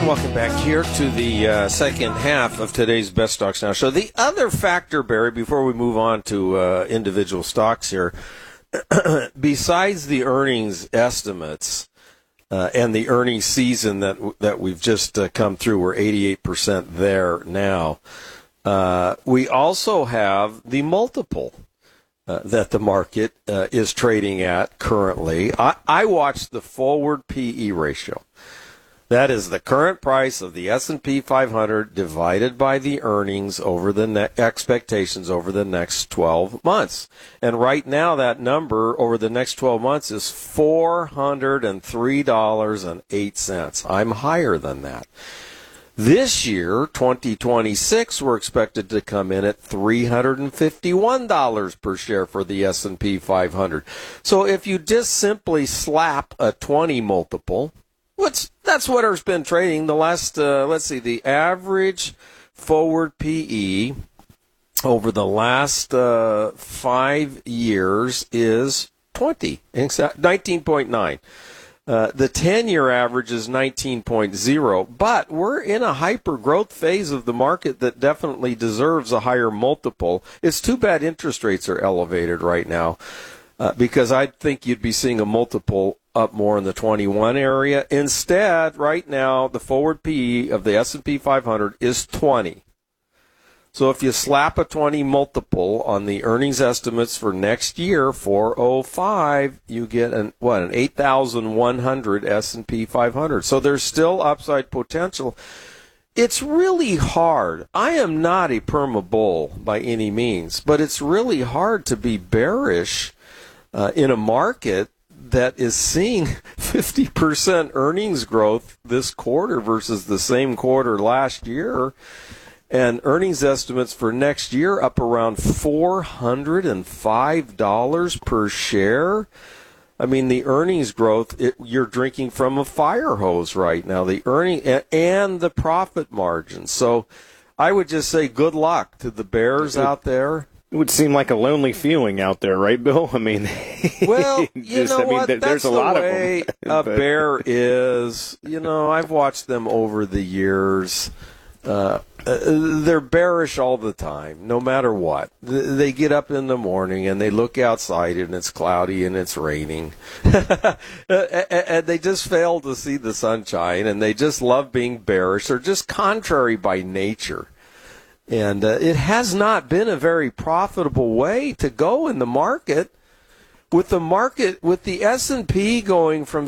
And welcome back here to the second half of today's Best Stocks Now show. The other factor, Barry, before we move on to individual stocks here, besides the earnings estimates and the earnings season that we've just come through, we're 88% there now. We also have the multiple that the market is trading at currently. I watched the forward PE ratio. That is the current price of the S&P 500 divided by the earnings over the expectations over the next 12 months. And right now that number over the next 12 months is $403.08. I'm higher than that. This year, 2026, we're expected to come in at $351 per share for the S&P 500. So if you just simply slap a 20 multiple, that's what has been trading the last, the average forward PE over the last 5 years is 19.9. The 10-year average is 19.0, but we're in a hyper-growth phase of the market that definitely deserves a higher multiple. It's too bad interest rates are elevated right now because I think you'd be seeing a multiple up more in the 21 area. Instead, right now, the forward PE of the S&P 500 is 20. So if you slap a 20 multiple on the earnings estimates for next year, 405, you get an 8,100 S&P 500. So there's still upside potential. It's really hard. I am not a perma bull by any means, but it's really hard to be bearish in a market that is seeing 50% earnings growth this quarter versus the same quarter last year, and earnings estimates for next year up around $405 per share. I mean, the earnings growth, you're drinking from a fire hose right now, the earning and the profit margin. So I would just say good luck to the bears out there. It would seem like a lonely feeling out there, right, Bill? I mean, well, there's a lot of them. A bear is, I've watched them over the years. They're bearish all the time, no matter what. They get up in the morning and they look outside and it's cloudy and it's raining. And they just fail to see the sunshine, and they just love being bearish. They're just contrary by nature. And it has not been a very profitable way to go in the market. With the S&P going from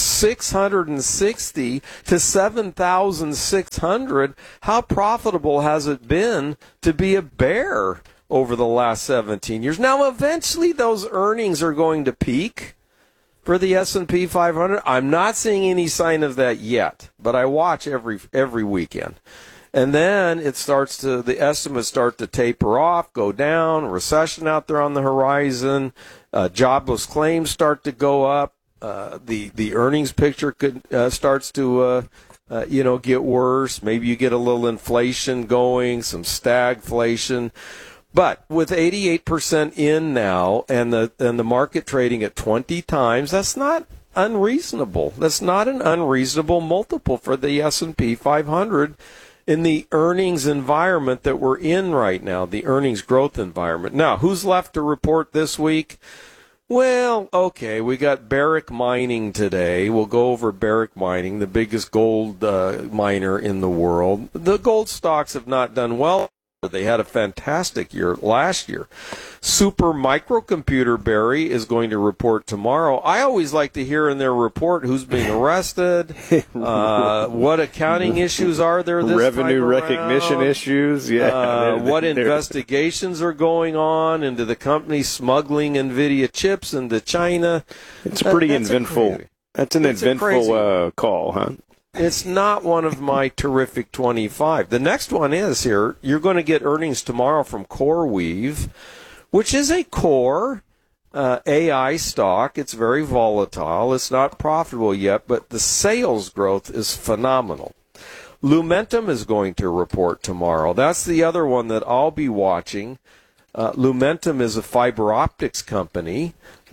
660 to 7,600, how profitable has it been to be a bear over the last 17 years? Now, eventually those earnings are going to peak for the S&P 500. I'm not seeing any sign of that yet, but I watch every weekend. And then the estimates start to taper off, go down, recession out there on the horizon, jobless claims start to go up, the earnings picture starts to get worse. Maybe you get a little inflation going, some stagflation. But with 88% in now and the market trading at 20 times, that's not unreasonable. That's not an unreasonable multiple for the S&P 500. In the earnings environment that we're in right now, the earnings growth environment. Now, who's left to report this week? Well, okay, we got Barrick Mining today. We'll go over Barrick Mining, the biggest gold miner in the world. The gold stocks have not done well. They had a fantastic year last year. Super Microcomputer, Barry, is going to report tomorrow. I always like to hear in their report who's being arrested, what accounting issues are there this revenue time recognition around, issues, what investigations are going on into the company smuggling NVIDIA chips into China. It's pretty eventful. That's an eventful call, huh? It's not one of my terrific 25. The next one is here. You're going to get earnings tomorrow from CoreWeave, which is a core AI stock. It's very volatile. It's not profitable yet, but the sales growth is phenomenal. Lumentum is going to report tomorrow. That's the other one that I'll be watching. Lumentum is a fiber optics company.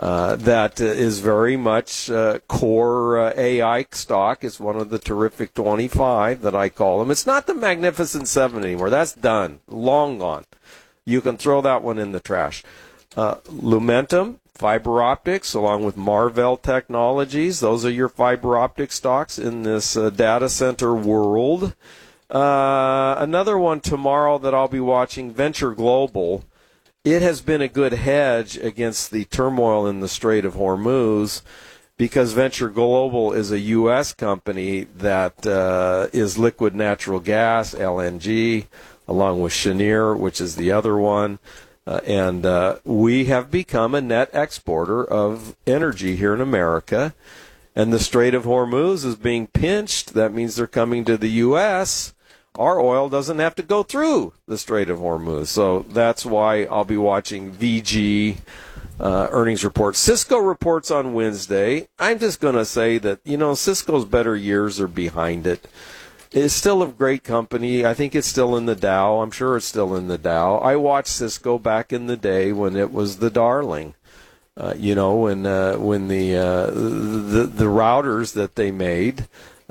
that is very much core AI stock. It's one of the terrific 25 that I call them. It's not the Magnificent 7 anymore. That's done. Long gone. You can throw that one in the trash. Lumentum, fiber optics, along with Marvell Technologies. Those are your fiber optic stocks in this data center world. Another one tomorrow that I'll be watching, Venture Global. It has been a good hedge against the turmoil in the Strait of Hormuz because Venture Global is a U.S. company that is liquid natural gas, LNG, along with Cheniere, which is the other one. And we have become a net exporter of energy here in America. And the Strait of Hormuz is being pinched. That means they're coming to the U.S. Our oil doesn't have to go through the Strait of Hormuz. So that's why I'll be watching VG earnings reports. Cisco reports on Wednesday. I'm just going to say that, Cisco's better years are behind it. It's still a great company. I think it's still in the Dow. I'm sure it's still in the Dow. I watched Cisco back in the day when it was the darling. When the routers that they made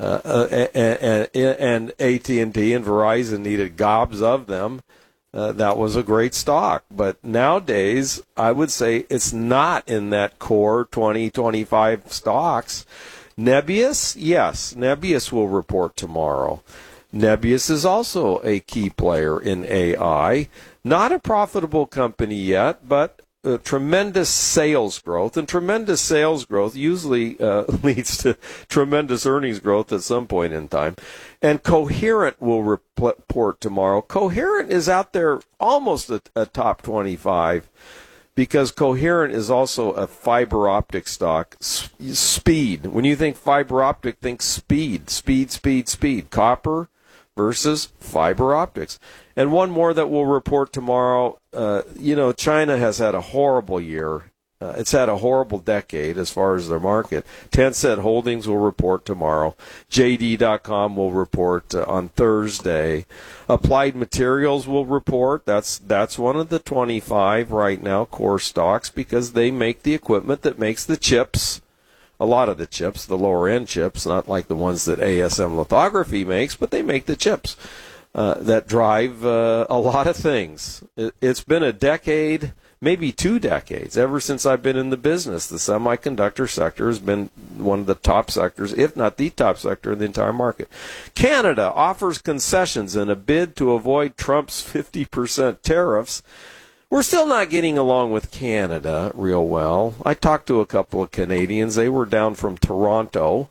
and AT&T and Verizon needed gobs of them. That was a great stock. But nowadays, I would say it's not in that core 2025 stocks. Nebius, yes, Nebius will report tomorrow. Nebius is also a key player in AI. Not a profitable company yet, but tremendous sales growth. And tremendous sales growth usually leads to tremendous earnings growth at some point in time. And Coherent will report tomorrow. Coherent is out there almost a top 25. Because Coherent is also a fiber optic stock. Speed. When you think fiber optic, think speed. Speed. Copper versus fiber optics. And one more that we'll report tomorrow. China has had a horrible year. It's had a horrible decade as far as their market. Tencent Holdings will report tomorrow. JD.com will report on Thursday. Applied Materials will report. That's one of the 25 right now core stocks because they make the equipment that makes the chips. A lot of the chips, the lower end chips, not like the ones that ASM Lithography makes, but they make the chips that drive a lot of things. It's been a decade, maybe 2 decades, ever since I've been in the business. The semiconductor sector has been one of the top sectors, if not the top sector in the entire market. Canada offers concessions in a bid to avoid Trump's 50% tariffs. We're still not getting along with Canada real well. I talked to a couple of Canadians. They were down from Toronto.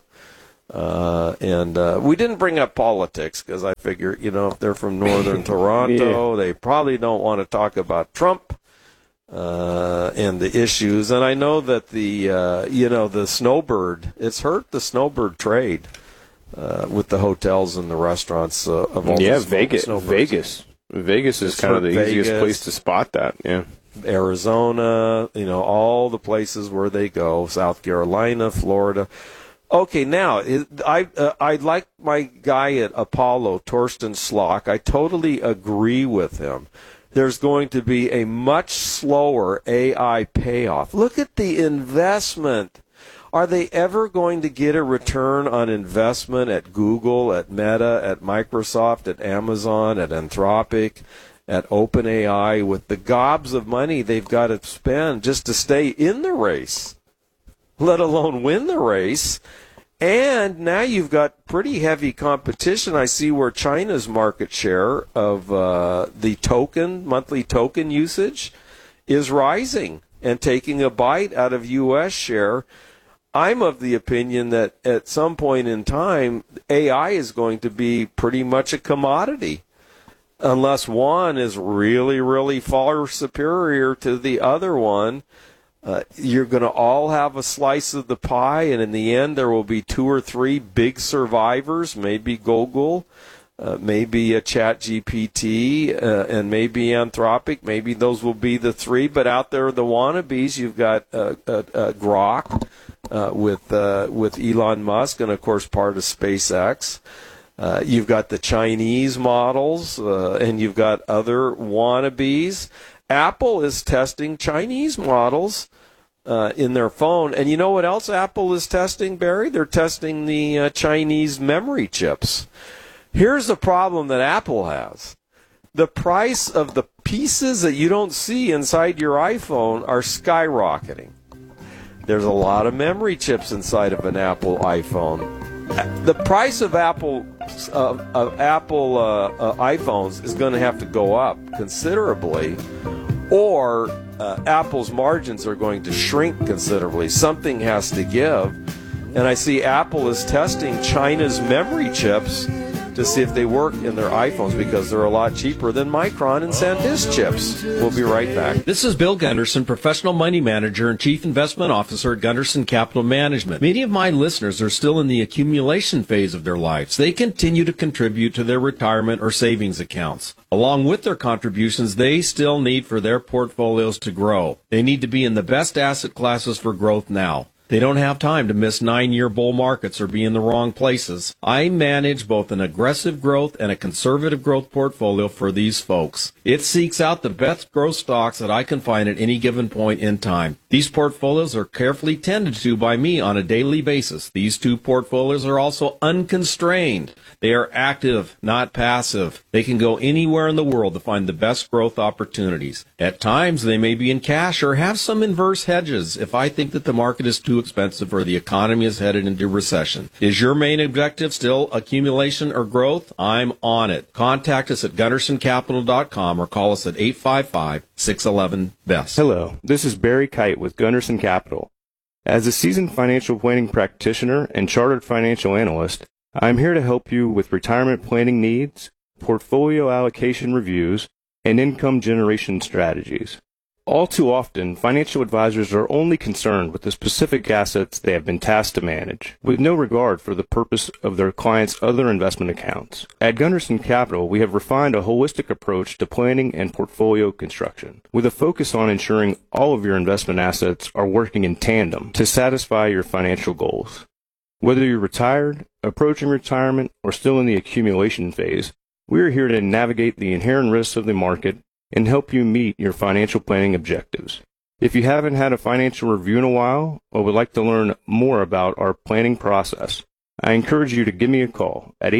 And we didn't bring up politics because I figure, if they're from northern Toronto, They probably don't want to talk about Trump and the issues. And I know that the snowbird, it's hurt the snowbird trade with the hotels and the restaurants of all the Vegas. Vegas is kind of the easiest place to spot that. Yeah. Arizona, all the places where they go, South Carolina, Florida. Okay, now, I like my guy at Apollo, Torsten Slok. I totally agree with him. There's going to be a much slower AI payoff. Look at the investment. Are they ever going to get a return on investment at Google, at Meta, at Microsoft, at Amazon, at Anthropic, at OpenAI, with the gobs of money they've got to spend just to stay in the race, let alone win the race? And now you've got pretty heavy competition. I see where China's market share of the monthly token usage is rising and taking a bite out of U.S. share. I'm of the opinion that at some point in time, AI is going to be pretty much a commodity unless one is really, really far superior to the other one. You're going to all have a slice of the pie, and in the end, there will be 2 or 3 big survivors, maybe Google, maybe a ChatGPT, and maybe Anthropic. Maybe those will be the 3, but out there, the wannabes, you've got Grok with Elon Musk, and, of course, part of SpaceX. You've got the Chinese models, and you've got other wannabes. Apple is testing Chinese models in their phone. And you know what else Apple is testing, Barry? They're testing the Chinese memory chips. Here's the problem that Apple has. The price of the pieces that you don't see inside your iPhone are skyrocketing. There's a lot of memory chips inside of an Apple iPhone. The price of Apple iPhones is going to have to go up considerably, or Apple's margins are going to shrink considerably. Something has to give. And I see Apple is testing China's memory chips to see if they work in their iPhones because they're a lot cheaper than Micron and SanDisk chips. We'll be right back. This is Bill Gunderson, professional money manager and chief investment officer at Gunderson Capital Management. Many of my listeners are still in the accumulation phase of their lives. They continue to contribute to their retirement or savings accounts. Along with their contributions, they still need for their portfolios to grow. They need to be in the best asset classes for growth now. They don't have time to miss 9-year bull markets or be in the wrong places. I manage both an aggressive growth and a conservative growth portfolio for these folks. It seeks out the best growth stocks that I can find at any given point in time. These portfolios are carefully tended to by me on a daily basis. These two portfolios are also unconstrained. They are active, not passive. They can go anywhere in the world to find the best growth opportunities. At times, they may be in cash or have some inverse hedges if I think that the market is too expensive or the economy is headed into recession. Is your main objective still accumulation or growth? I'm on it. Contact us at GundersonCapital.com or call us at 855-611-BEST. Hello, this is Barry Kite with Gunderson Capital. As a seasoned financial planning practitioner and chartered financial analyst, I'm here to help you with retirement planning needs, portfolio allocation reviews, and income generation strategies. All too often, financial advisors are only concerned with the specific assets they have been tasked to manage, with no regard for the purpose of their clients' other investment accounts. At Gunderson Capital, we have refined a holistic approach to planning and portfolio construction, with a focus on ensuring all of your investment assets are working in tandem to satisfy your financial goals. Whether you're retired, approaching retirement, or still in the accumulation phase, we are here to navigate the inherent risks of the market and help you meet your financial planning objectives. If you haven't had a financial review in a while or would like to learn more about our planning process, I encourage you to give me a call at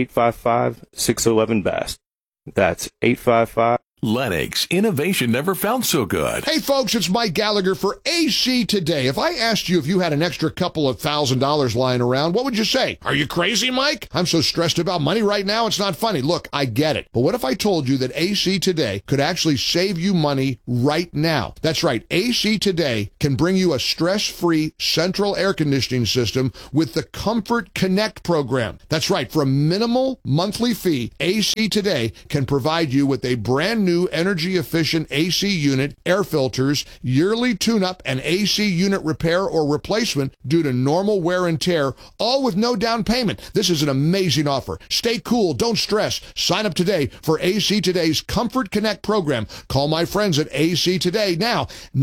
855-611-BEST. That's 855 Lennox, innovation never felt so good. Hey folks, it's Mike Gallagher for AC Today. If I asked you if you had an extra couple of $1,000 lying around, what would you say? Are you crazy, Mike? I'm so stressed about money right now, it's not funny. Look, I get it. But what if I told you that AC Today could actually save you money right now? That's right. AC Today can bring you a stress-free central air conditioning system with the Comfort Connect program. That's right. For a minimal monthly fee, AC Today can provide you with a brand new energy-efficient AC unit, air filters, yearly tune-up, and AC unit repair or replacement due to normal wear and tear, all with no down payment. This is an amazing offer. Stay cool. Don't stress. Sign up today for AC Today's Comfort Connect program. Call my friends at AC Today now,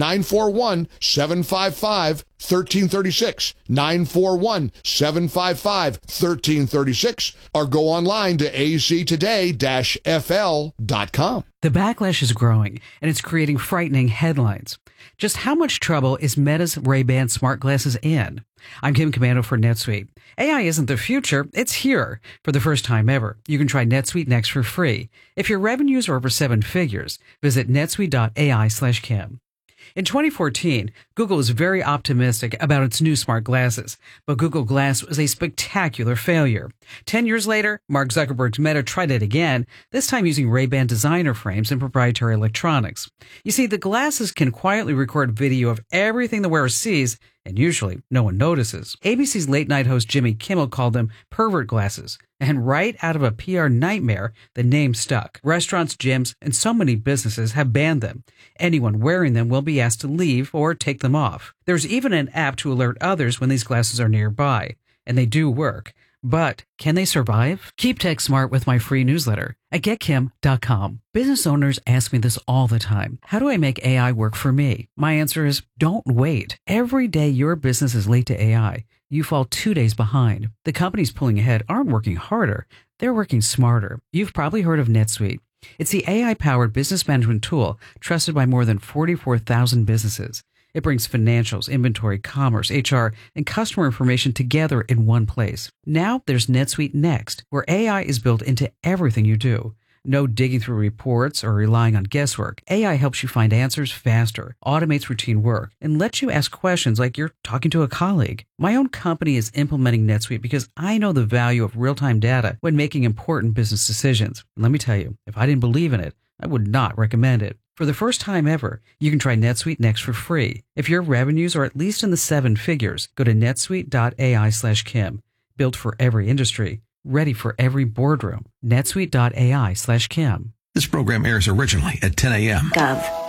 941-755-1336, 941-755-1336, or go online to actoday-fl.com. The backlash is growing, and it's creating frightening headlines. Just how much trouble is Meta's Ray-Ban smart glasses in? I'm Kim Commando for NetSuite. AI isn't the future, it's here. For the first time ever, you can try NetSuite Next for free. If your revenues are over 7 figures, visit netsuite.ai/Kim. In 2014, Google was very optimistic about its new smart glasses, but Google Glass was a spectacular failure. 10 years later, Mark Zuckerberg's Meta tried it again, this time using Ray-Ban designer frames and proprietary electronics. You see, the glasses can quietly record video of everything the wearer sees, and usually no one notices. ABC's late-night host Jimmy Kimmel called them pervert glasses. And right out of a PR nightmare, the name stuck. Restaurants, gyms, and so many businesses have banned them. Anyone wearing them will be asked to leave or take them off. There's even an app to alert others when these glasses are nearby. And they do work. But can they survive? Keep tech smart with my free newsletter at getkim.com. Business owners ask me this all the time. How do I make AI work for me? My answer is don't wait. Every day your business is late to AI, you fall 2 days behind. The companies pulling ahead aren't working harder. They're working smarter. You've probably heard of NetSuite. It's the AI-powered business management tool trusted by more than 44,000 businesses. It brings financials, inventory, commerce, HR, and customer information together in one place. Now there's NetSuite Next, where AI is built into everything you do. No digging through reports or relying on guesswork. AI helps you find answers faster, automates routine work, and lets you ask questions like you're talking to a colleague. My own company is implementing NetSuite because I know the value of real-time data when making important business decisions. And let me tell you, if I didn't believe in it, I would not recommend it. For the first time ever, you can try NetSuite Next for free. If your revenues are at least in the 7 figures, go to netsuite.ai/Kim. Built for every industry. Ready for every boardroom. netsuite.ai/Kim. This program airs originally at 10 a.m. Gov.